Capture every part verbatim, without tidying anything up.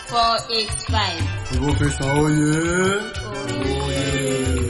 four eight five. Professor Oye. Oye.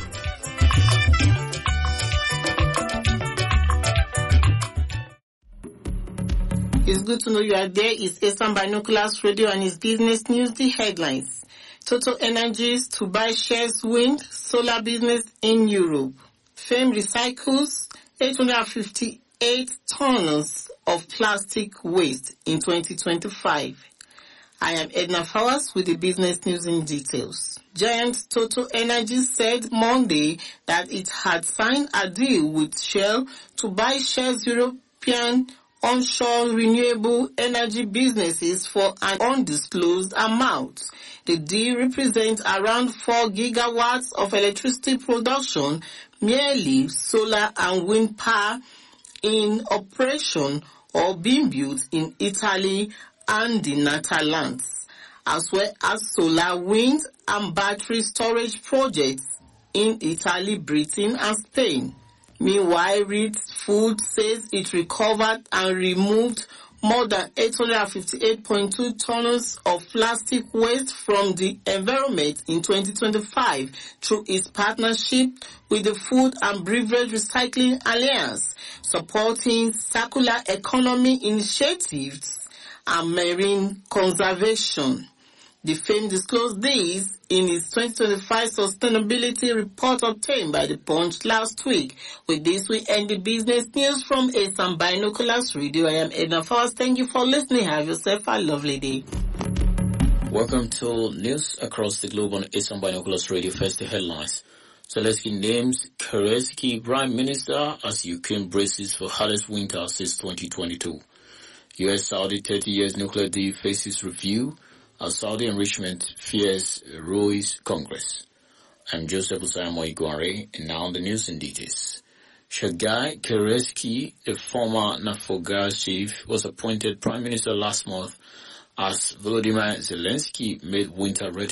It's good to know you are there. It's Eastern Binoculars Radio and it's business news. The headlines. Total Energies to buy shares wind solar business in Europe. Fame recycles eight hundred fifty-eight tons of plastic waste in twenty twenty-five. I am Edna Fowers with the business news in details. Giant Total Energies said Monday that it had signed a deal with Shell to buy Shell's European onshore renewable energy businesses for an undisclosed amount. The deal represents around four gigawatts of electricity production, merely solar and wind power in operation or being built in Italy and the Netherlands, as well as solar, wind and battery storage projects in Italy, Britain and Spain. Meanwhile, Reed Food says it recovered and removed more than eight hundred fifty-eight point two tons of plastic waste from the environment in twenty twenty-five through its partnership with the Food and Beverage Recycling Alliance, supporting circular economy initiatives and marine conservation. The firm disclosed this in its twenty twenty-five sustainability report obtained by the Punch last week. With this, we end the business news from Eastern Binoculars Radio. I am Edna Fowers. Thank you for listening. Have yourself a lovely day. Welcome to news across the globe on Eastern Binoculars Radio. First, the headlines. Zelensky names Kerensky Prime Minister as Ukraine braces for hardest winter since twenty twenty-two. U S-Saudi thirty years nuclear deal faces review as Saudi enrichment fears ruins Congress. I'm Joseph Usayamo Iguare, and now the news in details. Sergei Kerensky, the former Naftogaz chief, was appointed prime minister last month as Volodymyr Zelensky made winter ready